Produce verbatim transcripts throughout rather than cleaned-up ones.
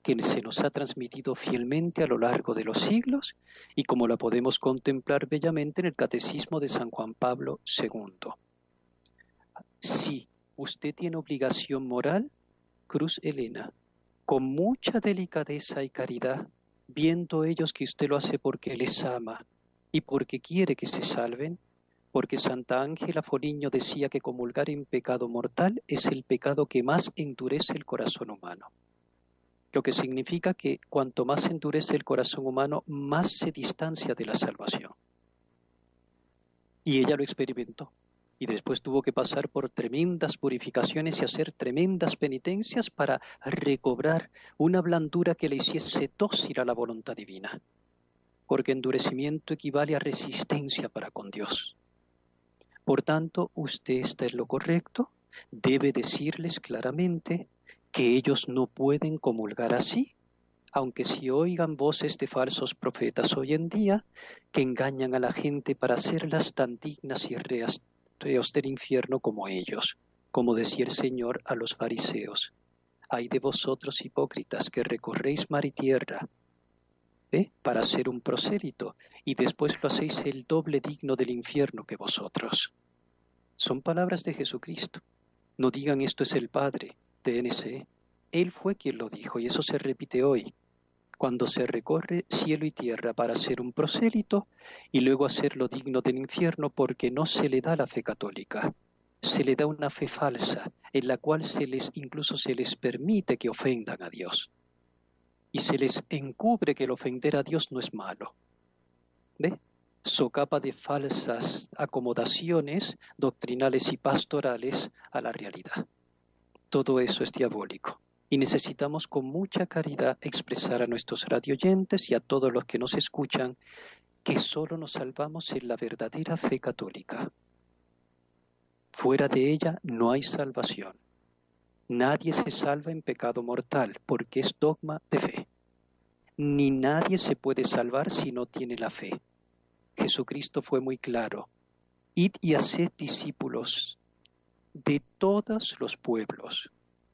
que se nos ha transmitido fielmente a lo largo de los siglos y como la podemos contemplar bellamente en el Catecismo de San Juan Pablo segundo. Si usted tiene obligación moral, Cruz Helena, con mucha delicadeza y caridad, viendo ellos que usted lo hace porque les ama y porque quiere que se salven, porque Santa Ángela Foligno decía que comulgar en pecado mortal es el pecado que más endurece el corazón humano. Lo que significa que cuanto más endurece el corazón humano, más se distancia de la salvación. Y ella lo experimentó. Y después tuvo que pasar por tremendas purificaciones y hacer tremendas penitencias para recobrar una blandura que le hiciese dócil a la voluntad divina. Porque endurecimiento equivale a resistencia para con Dios. Por tanto, usted está en lo correcto, debe decirles claramente que ellos no pueden comulgar así, aunque si oigan voces de falsos profetas hoy en día que engañan a la gente para hacerlas tan dignas y reas reos del infierno como ellos, como decía el Señor a los fariseos. Ay de vosotros hipócritas que recorréis mar y tierra, ¿eh? para ser un prosélito, y después lo hacéis el doble digno del infierno que vosotros. Son palabras de Jesucristo. No digan esto es el Padre de N C E. Él fue quien lo dijo, y eso se repite hoy. Cuando se recorre cielo y tierra para ser un prosélito y luego hacerlo digno del infierno porque no se le da la fe católica, se le da una fe falsa en la cual se les incluso se les permite que ofendan a Dios y se les encubre que el ofender a Dios no es malo. ¿Ve? Socapa de falsas acomodaciones doctrinales y pastorales a la realidad. Todo eso es diabólico. Y necesitamos con mucha caridad expresar a nuestros radioyentes y a todos los que nos escuchan que solo nos salvamos en la verdadera fe católica. Fuera de ella no hay salvación. Nadie se salva en pecado mortal porque es dogma de fe. Ni nadie se puede salvar si no tiene la fe. Jesucristo fue muy claro. Id y haced discípulos de todos los pueblos,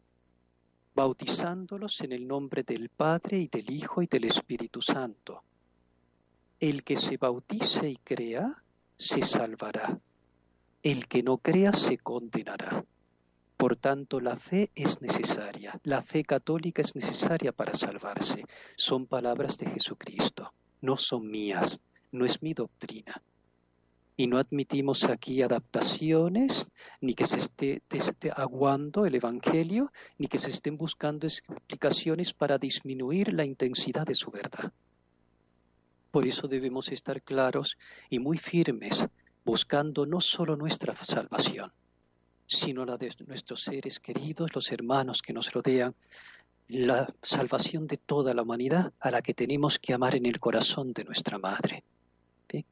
bautizándolos en el nombre del Padre y del Hijo y del Espíritu Santo. El que se bautice y crea, se salvará. El que no crea, se condenará. Por tanto, la fe es necesaria. La fe católica es necesaria para salvarse. Son palabras de Jesucristo, no son mías, no es mi doctrina. Y no admitimos aquí adaptaciones, ni que se esté, esté aguando el Evangelio, ni que se estén buscando explicaciones para disminuir la intensidad de su verdad. Por eso debemos estar claros y muy firmes, buscando no solo nuestra salvación, sino la de nuestros seres queridos, los hermanos que nos rodean, la salvación de toda la humanidad a la que tenemos que amar en el corazón de nuestra Madre. ¿Bien?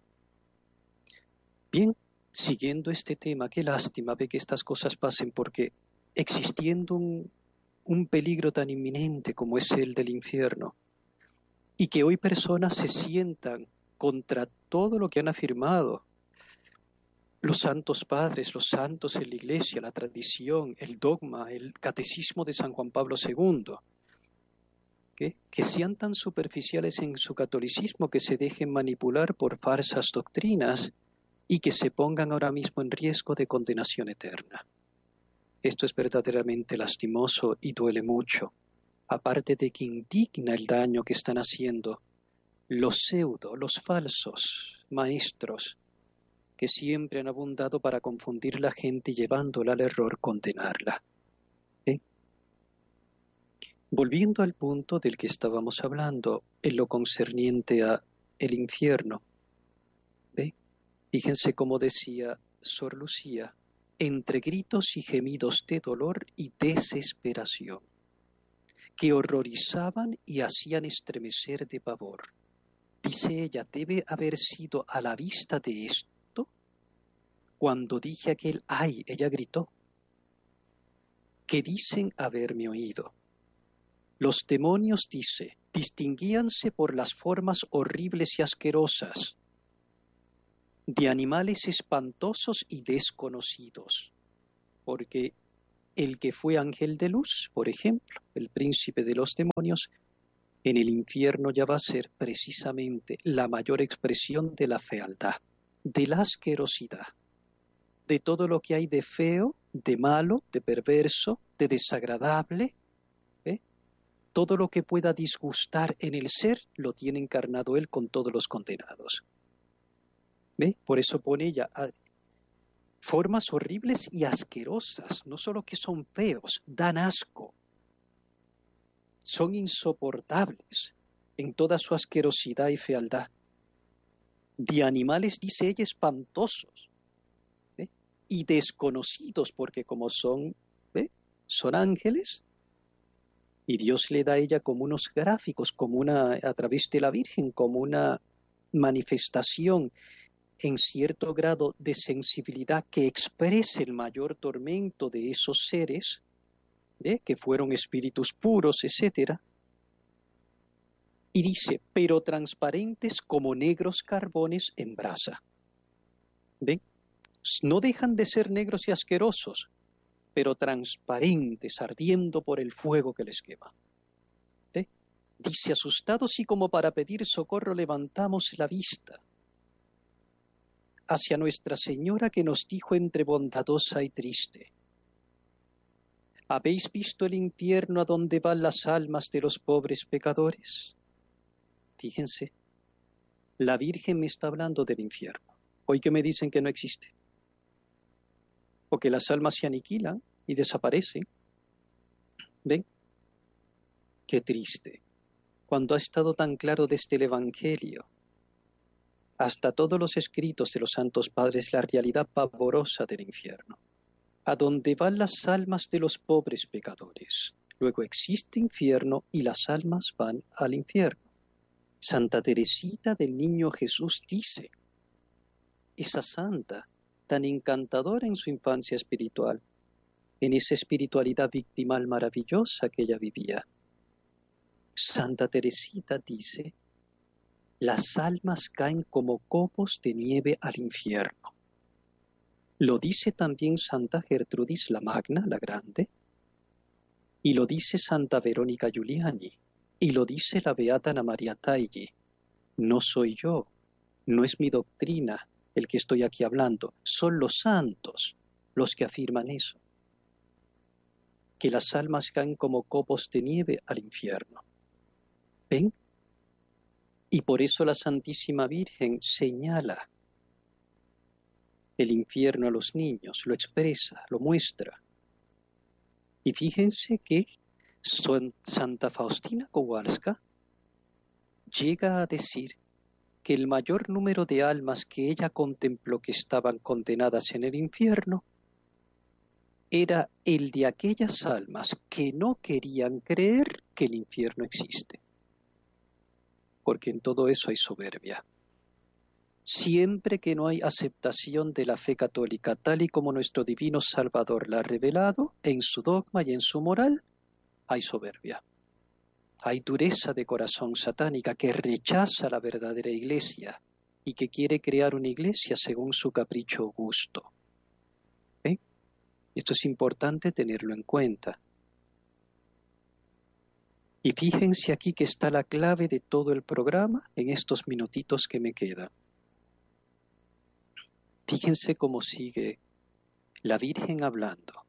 Bien, siguiendo este tema, qué lástima ve que estas cosas pasen porque existiendo un, un peligro tan inminente como es el del infierno y que hoy personas se sientan contra todo lo que han afirmado los santos padres, los santos en la Iglesia, la tradición, el dogma, el catecismo de San Juan Pablo segundo, ¿qué? Que sean tan superficiales en su catolicismo que se dejen manipular por falsas doctrinas y que se pongan ahora mismo en riesgo de condenación eterna. Esto es verdaderamente lastimoso y duele mucho, aparte de que indigna el daño que están haciendo los pseudo, los falsos maestros que siempre han abundado para confundir la gente y llevándola al error condenarla. ¿Eh? Volviendo al punto del que estábamos hablando, en lo concerniente a el infierno, ¿eh? Fíjense cómo decía Sor Lucía, entre gritos y gemidos de dolor y desesperación, que horrorizaban y hacían estremecer de pavor. Dice ella, debe haber sido a la vista de esto, cuando dije aquel ay, ella gritó, que dicen haberme oído. Los demonios, dice, distinguíanse por las formas horribles y asquerosas, de animales espantosos y desconocidos, porque el que fue ángel de luz, por ejemplo, el príncipe de los demonios, en el infierno ya va a ser precisamente la mayor expresión de la fealdad, de la asquerosidad, de todo lo que hay de feo, de malo, de perverso, de desagradable. ¿eh? Todo lo que pueda disgustar en el ser lo tiene encarnado él con todos los condenados. ¿Ve? Por eso pone ella a, formas horribles y asquerosas, no solo que son feos, dan asco, son insoportables en toda su asquerosidad y fealdad. De animales, dice ella, espantosos, ¿eh? y desconocidos, porque como son, ¿ve? son ángeles, y Dios le da a ella como unos gráficos, como una, a través de la Virgen, como una manifestación en cierto grado de sensibilidad que exprese el mayor tormento de esos seres, ¿eh? que fueron espíritus puros, etcétera. Y dice, pero transparentes como negros carbones en brasa. ¿Ven? No dejan de ser negros y asquerosos, pero transparentes, ardiendo por el fuego que les quema. ¿Ve? Dice, asustados y como para pedir socorro levantamos la vista hacia Nuestra Señora que nos dijo entre bondadosa y triste, ¿habéis visto el infierno a donde van las almas de los pobres pecadores? Fíjense, la Virgen me está hablando del infierno. Hoy que me dicen que no existe, o que las almas se aniquilan y desaparecen. ¿Ven? Qué triste. Cuando ha estado tan claro desde el Evangelio hasta todos los escritos de los santos padres la realidad pavorosa del infierno, a donde van las almas de los pobres pecadores. Luego existe infierno y las almas van al infierno. Santa Teresita del Niño Jesús dice, esa santa, tan encantadora en su infancia espiritual, en esa espiritualidad victimal maravillosa que ella vivía. Santa Teresita dice, las almas caen como copos de nieve al infierno. Lo dice también Santa Gertrudis la Magna, la Grande, y lo dice Santa Verónica Giuliani, y lo dice la Beata Ana María Taigli. No soy yo, no es mi doctrina el que estoy aquí hablando, son los santos los que afirman eso, que las almas caen como copos de nieve al infierno. ¿Ven? Y por eso la Santísima Virgen señala el infierno a los niños, lo expresa, lo muestra. Y fíjense que Santa Faustina Kowalska llega a decir que el mayor número de almas que ella contempló que estaban condenadas en el infierno era el de aquellas almas que no querían creer que el infierno existe. Porque en todo eso hay soberbia. Siempre que no hay aceptación de la fe católica tal y como nuestro divino Salvador la ha revelado en su dogma y en su moral, hay soberbia. Hay dureza de corazón satánica que rechaza la verdadera iglesia y que quiere crear una iglesia según su capricho o gusto. ¿Eh? Esto es importante tenerlo en cuenta. Y fíjense aquí que está la clave de todo el programa en estos minutitos que me quedan. Fíjense cómo sigue la Virgen hablando.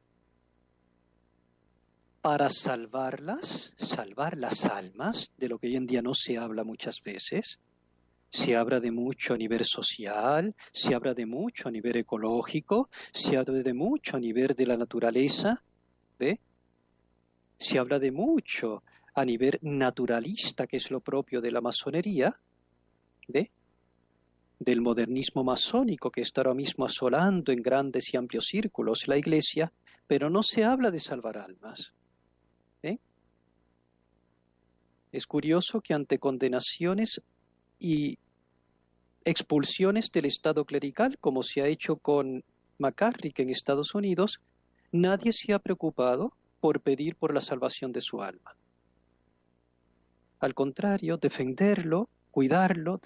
Para salvarlas, salvar las almas, de lo que hoy en día no se habla muchas veces, se habla de mucho a nivel social, se habla de mucho a nivel ecológico, se habla de mucho a nivel de la naturaleza, ¿ve? Se habla de mucho a nivel naturalista, que es lo propio de la masonería, ¿ve? Del modernismo masónico que está ahora mismo asolando en grandes y amplios círculos la Iglesia, pero no se habla de salvar almas. ¿Eh? Es curioso que ante condenaciones y expulsiones del Estado clerical, como se ha hecho con McCarrick en Estados Unidos, nadie se ha preocupado por pedir por la salvación de su alma. Al contrario, defenderlo, cuidarlo,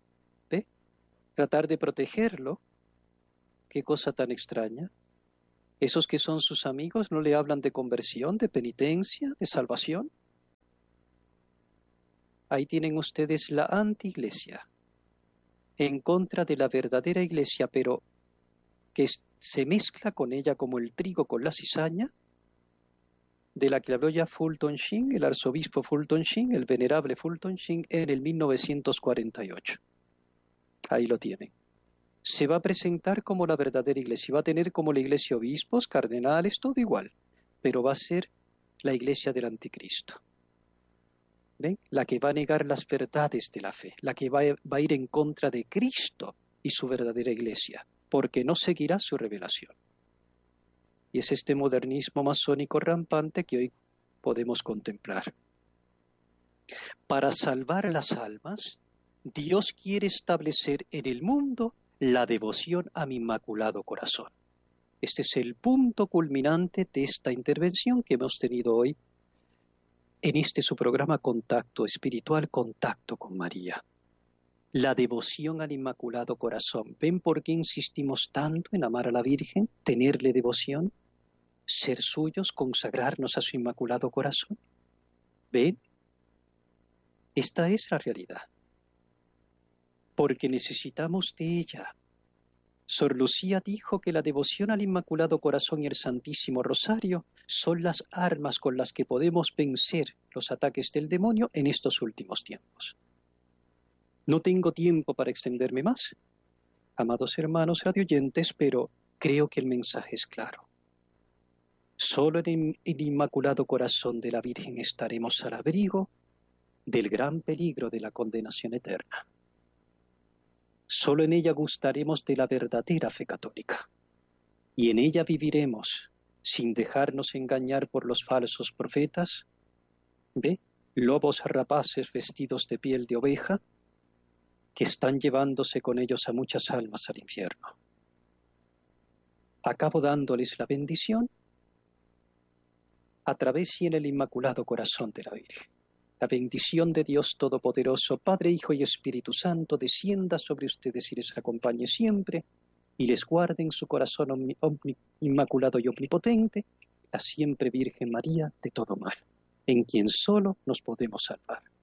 ¿ve? Tratar de protegerlo. Qué cosa tan extraña. ¿Esos que son sus amigos no le hablan de conversión, de penitencia, de salvación? Ahí tienen ustedes la anti-iglesia, en contra de la verdadera iglesia, pero que se mezcla con ella como el trigo con la cizaña, de la que habló ya Fulton Sheen, el arzobispo Fulton Sheen, el venerable Fulton Sheen, en el mil novecientos cuarenta y ocho. Ahí lo tienen. Se va a presentar como la verdadera iglesia, va a tener como la iglesia obispos, cardenales, todo igual, pero va a ser la iglesia del anticristo. ¿Ven? La que va a negar las verdades de la fe, la que va a, va a ir en contra de Cristo y su verdadera iglesia, porque no seguirá su revelación. Y es este modernismo masónico rampante que hoy podemos contemplar. Para salvar a las almas, Dios quiere establecer en el mundo la devoción a mi Inmaculado Corazón. Este es el punto culminante de esta intervención que hemos tenido hoy en este su programa Contacto Espiritual, Contacto con María. La devoción al Inmaculado Corazón. ¿Ven por qué insistimos tanto en amar a la Virgen, tenerle devoción, ser suyos, consagrarnos a su Inmaculado Corazón? ¿Ven? Esta es la realidad. Porque necesitamos de ella. Sor Lucía dijo que la devoción al Inmaculado Corazón y el Santísimo Rosario son las armas con las que podemos vencer los ataques del demonio en estos últimos tiempos. No tengo tiempo para extenderme más, amados hermanos radioyentes, pero creo que el mensaje es claro. Solo en el Inmaculado Corazón de la Virgen estaremos al abrigo del gran peligro de la condenación eterna. Solo en ella gustaremos de la verdadera fe católica, y en ella viviremos sin dejarnos engañar por los falsos profetas, ¿ve? Lobos rapaces vestidos de piel de oveja, que están llevándose con ellos a muchas almas al infierno. Acabo dándoles la bendición a través y en el Inmaculado Corazón de la Virgen. La bendición de Dios Todopoderoso, Padre, Hijo y Espíritu Santo, descienda sobre ustedes y les acompañe siempre, y les guarde en su corazón omni, omni, inmaculado y omnipotente, la siempre Virgen María de todo mal, en quien solo nos podemos salvar.